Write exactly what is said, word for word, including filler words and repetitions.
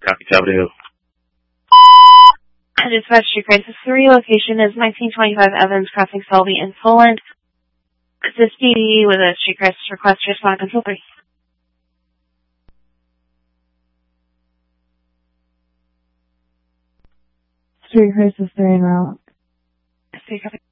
Copy, top of the hill. Dispatch Street Crisis three, location is nineteen twenty-five Evans, crossing Selby in Poland. This D D with a Street Crisis request to respond to Control three. Street Crisis three en route. Street Crisis.